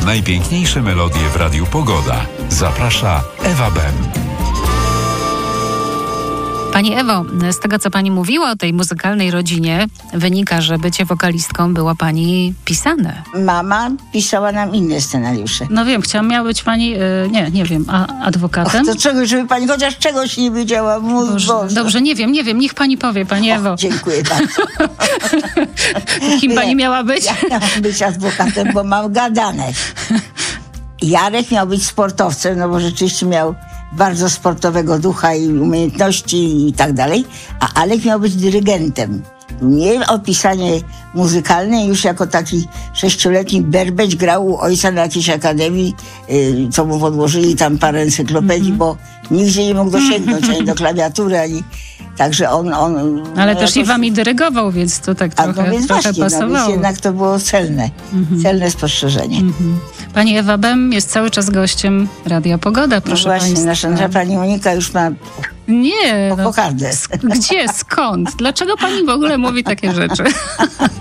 najpiękniejsze melodie w Radiu Pogoda. Zaprasza Ewa Bem. Pani Ewo, z tego co pani mówiła o tej muzykalnej rodzinie, wynika, że bycie wokalistką było pani pisane. Mama pisała nam inne scenariusze. No wiem, miała być pani, nie wiem, adwokatem? To czegoś, żeby pani chociaż czegoś nie wiedziała. Mój Boże. Dobrze, nie wiem, niech pani powie, pani Ewo. Dziękuję bardzo. Kim pani miała być? Ja miałam być adwokatem, bo mam gadane. Jarek miał być sportowcem, no bo rzeczywiście miał bardzo sportowego ducha i umiejętności i tak dalej, a Alek miał być dyrygentem. Nie opisanie muzykalne, już jako taki 6-letni berbeć grał u ojca na jakiejś akademii, co mu podłożyli tam parę encyklopedii, bo nigdzie nie mógł dosięgnąć ani do klawiatury, ani... Także on Ale też i wami dyrygował, więc to tak trochę pasowało. Więc jednak to było celne spostrzeżenie. Pani Ewa Bem jest cały czas gościem Radia Pogoda, proszę państwa. Nasza pani Monika już ma Nie. pokardę. Gdzie? Skąd? Dlaczego pani w ogóle mówi takie rzeczy?